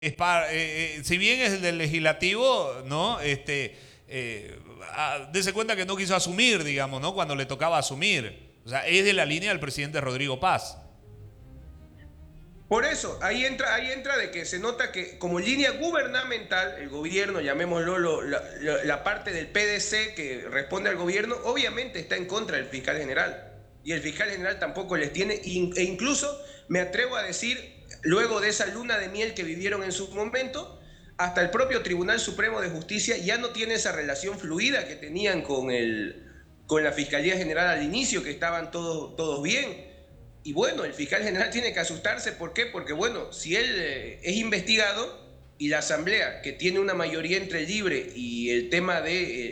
si bien es del legislativo, ¿no? Dese cuenta que no quiso asumir, digamos, ¿no? Cuando le tocaba asumir. O sea, es de la línea del presidente Rodrigo Paz. Por eso, ahí entra de que se nota que como línea gubernamental, el gobierno, llamémoslo la parte del PDC que responde al gobierno, obviamente está en contra del fiscal general. Y el fiscal general tampoco les tiene, e incluso me atrevo a decir, luego de esa luna de miel que vivieron en su momento, hasta el propio Tribunal Supremo de Justicia ya no tiene esa relación fluida que tenían con la Fiscalía General al inicio, que estaban todos bien. Y bueno, el fiscal general tiene que asustarse. ¿Por qué? Porque bueno, si él es investigado y la asamblea, que tiene una mayoría entre libre y el tema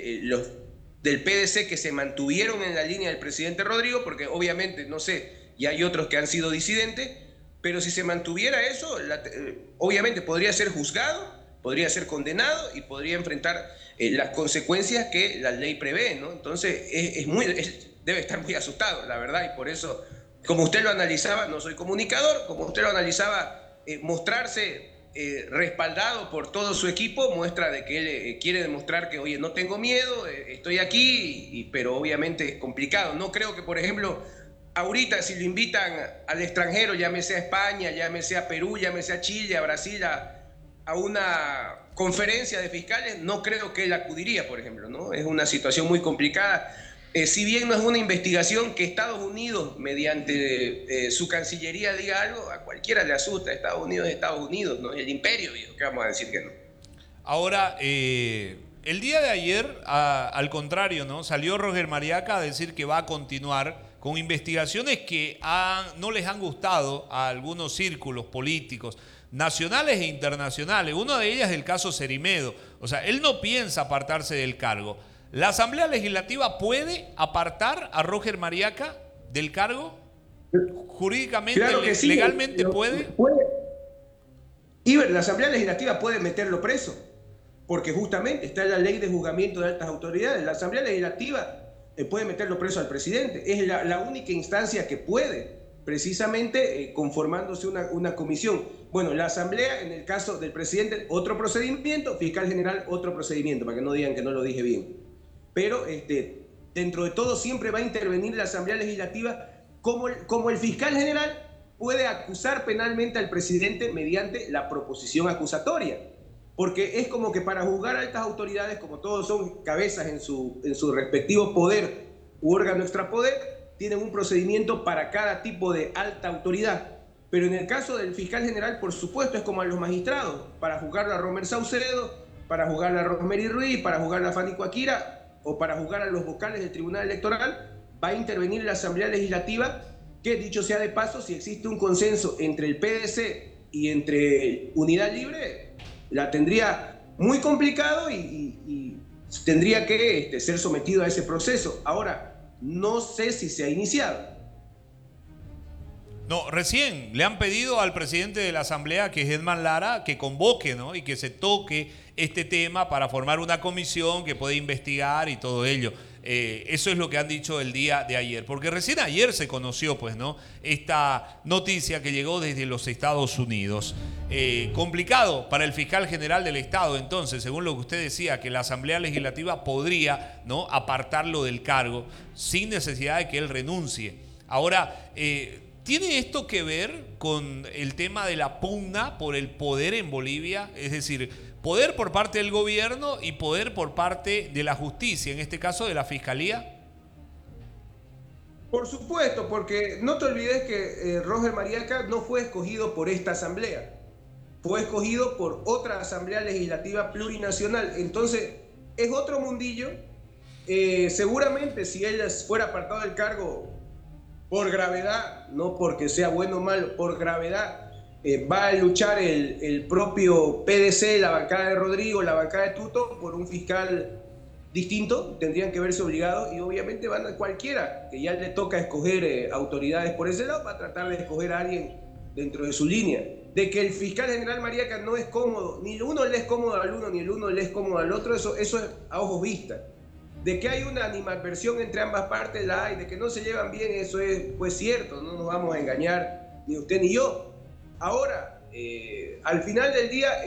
del PDC que se mantuvieron en la línea del presidente Rodrigo, porque obviamente, no sé, y hay otros que han sido disidentes, pero si se mantuviera eso, obviamente podría ser juzgado, podría ser condenado y podría enfrentar las consecuencias que la ley prevé, ¿no? Entonces debe estar muy asustado, la verdad, y por eso, como usted lo analizaba, no soy comunicador, como usted lo analizaba, mostrarse respaldado por todo su equipo muestra de que él quiere demostrar que, oye, no tengo miedo, estoy aquí, pero obviamente es complicado. No creo que, por ejemplo, ahorita si lo invitan al extranjero, llámese a España, llámese a Perú, llámese a Chile, a Brasil, a una conferencia de fiscales, no creo que él acudiría, por ejemplo, ¿no? Es una situación muy complicada. Si bien no es una investigación que Estados Unidos, mediante su Cancillería, diga algo, a cualquiera le asusta. Estados Unidos, ¿no? El imperio, ¿qué vamos a decir que no? Ahora, el día de ayer, al contrario, ¿no? Salió Roger Mariaca a decir que va a continuar con investigaciones que no les han gustado a algunos círculos políticos, nacionales e internacionales. Una de ellas es el caso Cerimedo. O sea, él no piensa apartarse del cargo. ¿La Asamblea Legislativa puede apartar a Roger Mariaca del cargo? ¿Jurídicamente, Claro que sí. legalmente puede? Iber, la Asamblea Legislativa puede meterlo preso, porque justamente está en la ley de juzgamiento de altas autoridades. La Asamblea Legislativa puede meterlo preso al presidente. Es la única instancia que puede, precisamente conformándose una comisión. Bueno, la Asamblea, en el caso del presidente, otro procedimiento, fiscal general, otro procedimiento, para que no digan que no lo dije bien. Pero dentro de todo siempre va a intervenir la Asamblea Legislativa como el fiscal general puede acusar penalmente al presidente mediante la proposición acusatoria. Porque es como que para juzgar a altas autoridades, como todos son cabezas en su respectivo poder u órgano extrapoder, tienen un procedimiento para cada tipo de alta autoridad. Pero en el caso del fiscal general, por supuesto, es como a los magistrados, para juzgar a Romer Saucedo, para juzgar a Rosemary Ruiz, para juzgar a Fanny Coaquira, o para juzgar a los vocales del Tribunal Electoral, va a intervenir la Asamblea Legislativa, que dicho sea de paso, si existe un consenso entre el PDC y entre Unidad Libre, la tendría muy complicado y tendría que ser sometido a ese proceso. Ahora, no sé si se ha iniciado. No, recién le han pedido al presidente de la Asamblea, que es Edman Lara, que convoque, ¿no? Y que se toque este tema para formar una comisión que pueda investigar y todo ello. Eso es lo que han dicho el día de ayer, porque recién ayer se conoció, pues, ¿no? Esta noticia que llegó desde los Estados Unidos. Complicado para el fiscal general del Estado, entonces, según lo que usted decía, que la Asamblea Legislativa podría, ¿no?, apartarlo del cargo sin necesidad de que él renuncie. Ahora, ¿tiene esto que ver con el tema de la pugna por el poder en Bolivia? Es decir, poder por parte del gobierno y poder por parte de la justicia, en este caso de la fiscalía. Por supuesto, porque no te olvides que Roger Mariaca no fue escogido por esta asamblea, fue escogido por otra asamblea legislativa plurinacional. Entonces, es otro mundillo. Seguramente si él fuera apartado del cargo por gravedad, no porque sea bueno o malo, por gravedad, va a luchar el propio PDC, la bancada de Rodrigo, la bancada de Tuto, por un fiscal distinto. Tendrían que verse obligados y obviamente van a cualquiera que ya le toca escoger autoridades por ese lado, va a tratar de escoger a alguien dentro de su línea. De que el fiscal general Mariaca no es cómodo, ni uno le es cómodo al uno, ni el uno le es cómodo al otro, eso es a ojos vistas. De que hay una animadversión entre ambas partes, la hay. De que no se llevan bien, eso es pues cierto, no nos vamos a engañar ni usted ni yo. Ahora, Al final del día